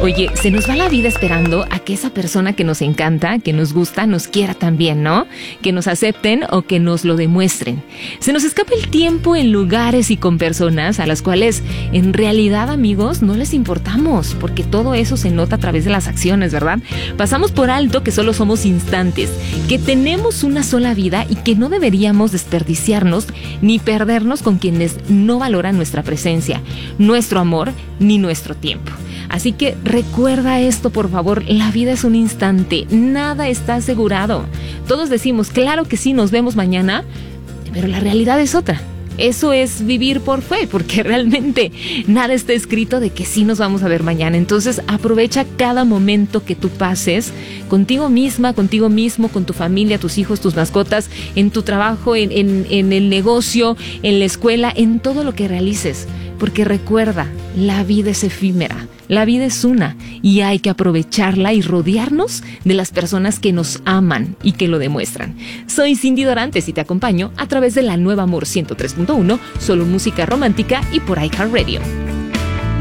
Oye, se nos va la vida esperando a que esa persona que nos encanta, que nos gusta, nos quiera también, ¿no? Que nos acepten o que nos lo demuestren. Se nos escapa el tiempo en lugares y con personas a las cuales en realidad, amigos, no les importamos, porque todo eso se nota a través de las acciones, ¿verdad? Pasamos por alto que solo somos instantes, que tenemos una sola vida y que no deberíamos desperdiciarnos ni perdernos con quienes no valoran nuestra presencia, nuestro amor ni nuestro tiempo. Así que recuerda esto, por favor, la vida es un instante, nada está asegurado. Todos decimos, claro que sí, nos vemos mañana, pero la realidad es otra. Eso es vivir por fe, porque realmente nada está escrito de que sí nos vamos a ver mañana. Entonces aprovecha cada momento que tú pases contigo misma, contigo mismo, con tu familia, tus hijos, tus mascotas, en tu trabajo, en el negocio, en la escuela, en todo lo que realices. Porque recuerda, la vida es efímera, la vida es una y hay que aprovecharla y rodearnos de las personas que nos aman y que lo demuestran. Soy Cindy Dorantes y te acompaño a través de la Nueva Amor 103.1, solo música romántica y por iHeartRadio.